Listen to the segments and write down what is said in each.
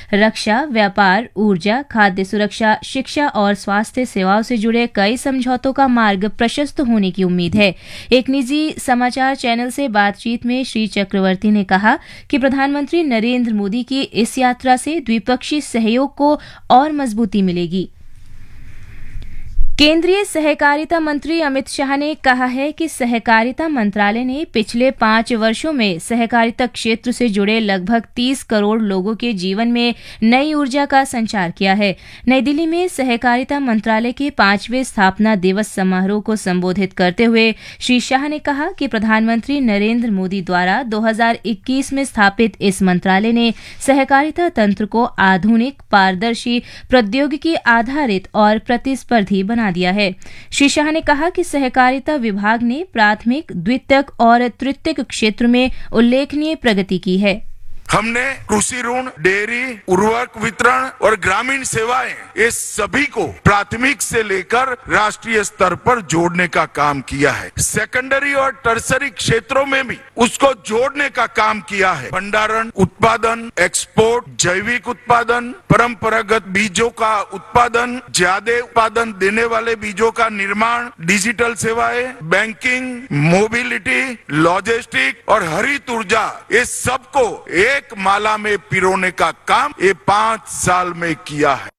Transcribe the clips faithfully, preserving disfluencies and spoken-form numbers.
रक्षा, व्यापार, ऊर्जा, खाद्य सुरक्षा, शिक्षा और स्वास्थ्य सेवाओं से जुड़े कई समझौतों का मार्ग प्रशस्त होने की उम्मीद है। एक निजी समाचार चैनल से बातचीत में श्री चक्रवर्ती ने कहा कि प्रधानमंत्री नरेंद्र मोदी की इस यात्रा से द्विपक्षीय सहयोग को और मजबूती मिलेगी। केंद्रीय सहकारिता मंत्री अमित शाह ने कहा है कि सहकारिता मंत्रालय ने पिछले पांच वर्षों में सहकारिता क्षेत्र से जुड़े लगभग तीस करोड़ लोगों के जीवन में नई ऊर्जा का संचार किया है। नई दिल्ली में सहकारिता मंत्रालय के पांचवें स्थापना दिवस समारोह को संबोधित करते हुए श्री शाह ने कहा कि प्रधानमंत्री नरेंद्र मोदी द्वारा दो हज़ार इक्कीस में स्थापित इस मंत्रालय ने सहकारिता तंत्र को आधुनिक, पारदर्शी, प्रौद्योगिकी आधारित और प्रतिस्पर्धी बना दिया है। श्री शाह ने कहा कि सहकारिता विभाग ने प्राथमिक, द्वितीयक और तृतीयक क्षेत्र में उल्लेखनीय प्रगति की है। हमने कृषि ऋण, डेयरी, उर्वरक वितरण और ग्रामीण सेवाएं, ये सभी को प्राथमिक से लेकर राष्ट्रीय स्तर पर जोड़ने का काम किया है। सेकेंडरी और टर्सरी क्षेत्रों में भी उसको जोड़ने का काम किया है। भंडारण, उत्पादन, एक्सपोर्ट, जैविक उत्पादन, परंपरागत बीजों का उत्पादन, ज्यादा उत्पादन देने वाले बीजों का निर्माण, डिजिटल सेवाएं, बैंकिंग, मोबिलिटी, लॉजिस्टिक और हरित ऊर्जा, ये सबको एक एक माला में पिरोने का काम ये पांच साल में किया है।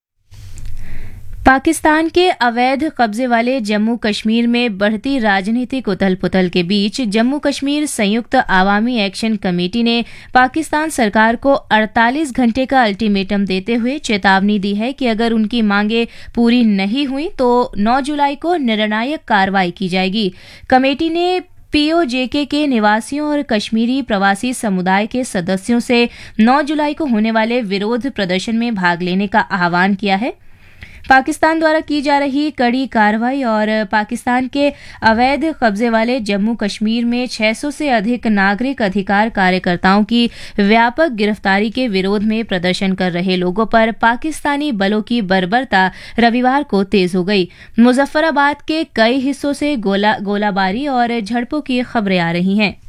पाकिस्तान के अवैध कब्जे वाले जम्मू कश्मीर में बढ़ती राजनीतिक उथल पुथल के बीच जम्मू कश्मीर संयुक्त आवामी एक्शन कमेटी ने पाकिस्तान सरकार को अड़तालीस घंटे का अल्टीमेटम देते हुए चेतावनी दी है कि अगर उनकी मांगें पूरी नहीं हुई तो नौ जुलाई को निर्णायक कार्रवाई की जाएगी। कमेटी ने पीओजेके के निवासियों और कश्मीरी प्रवासी समुदाय के सदस्यों से नौ जुलाई को होने वाले विरोध प्रदर्शन में भाग लेने का आह्वान किया है। पाकिस्तान द्वारा की जा रही कड़ी कार्रवाई और पाकिस्तान के अवैध कब्जे वाले जम्मू कश्मीर में छह सौ से अधिक नागरिक अधिकार कार्यकर्ताओं की व्यापक गिरफ्तारी के विरोध में प्रदर्शन कर रहे लोगों पर पाकिस्तानी बलों की बर्बरता रविवार को तेज हो गई। मुजफ्फराबाद के कई हिस्सों से गोला गोलाबारी और झड़पों की खबरें आ रही हैं।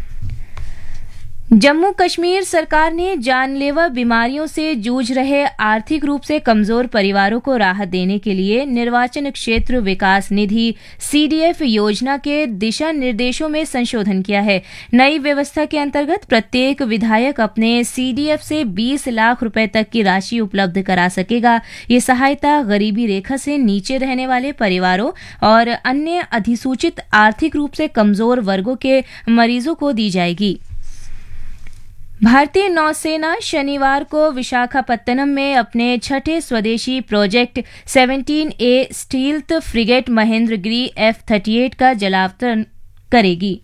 जम्मू कश्मीर सरकार ने जानलेवा बीमारियों से जूझ रहे आर्थिक रूप से कमजोर परिवारों को राहत देने के लिए निर्वाचन क्षेत्र विकास निधि सीडीएफ योजना के दिशा निर्देशों में संशोधन किया है। नई व्यवस्था के अंतर्गत प्रत्येक विधायक अपने सीडीएफ से बीस लाख रुपए तक की राशि उपलब्ध करा सकेगा। ये सहायता गरीबी रेखा से नीचे रहने वाले परिवारों और अन्य अधिसूचित आर्थिक रूप से कमजोर वर्गों के मरीजों को दी जाएगी। भारतीय नौसेना शनिवार को विशाखापत्तनम में अपने छठे स्वदेशी प्रोजेक्ट सत्रह ए स्टील्थ फ्रिगेट महेंद्रगिरी एफ अड़तीस का जलावतरण करेगी।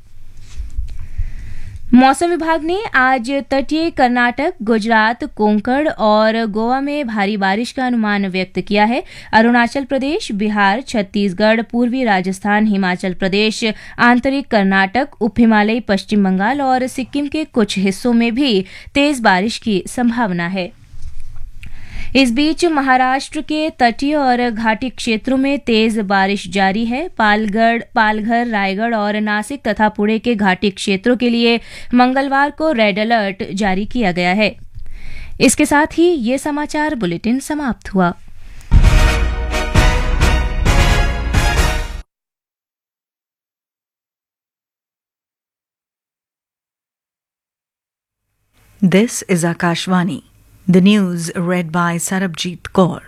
मौसम विभाग ने आज तटीय कर्नाटक, गुजरात, कोंकण और गोवा में भारी बारिश का अनुमान व्यक्त किया है। अरुणाचल प्रदेश, बिहार, छत्तीसगढ़, पूर्वी राजस्थान, हिमाचल प्रदेश, आंतरिक कर्नाटक, उप हिमालयी पश्चिम बंगाल और सिक्किम के कुछ हिस्सों में भी तेज बारिश की संभावना है। इस बीच महाराष्ट्र के तटीय और घाटी क्षेत्रों में तेज बारिश जारी है। पालगढ़, पालघर, रायगढ़ और नासिक तथा पुणे के घाटी क्षेत्रों के लिए मंगलवार को रेड अलर्ट जारी किया गया है। इसके साथ ही ये समाचार बुलेटिन समाप्त हुआ। This is Akashvani. The news read by Sarabjit Kaur.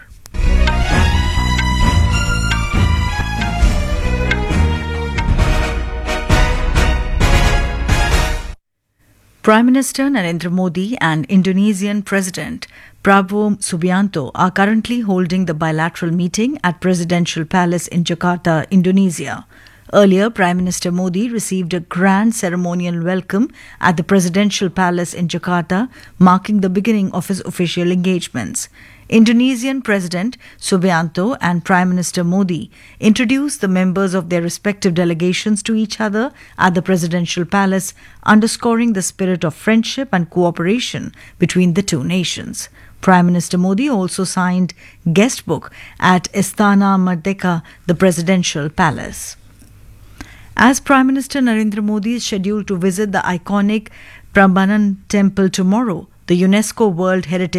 Prime Minister Narendra Modi and Indonesian President Prabowo Subianto are currently holding the bilateral meeting at Presidential Palace in Jakarta, Indonesia. Earlier, Prime Minister Modi received a grand ceremonial welcome at the Presidential Palace in Jakarta, marking the beginning of his official engagements. Indonesian President Subianto and Prime Minister Modi introduced the members of their respective delegations to each other at the Presidential Palace, underscoring the spirit of friendship and cooperation between the two nations. Prime Minister Modi also signed guest book at Istana Merdeka, the Presidential Palace. As Prime Minister Narendra Modi is scheduled to visit the iconic Prambanan Temple tomorrow, the UNESCO World Heritage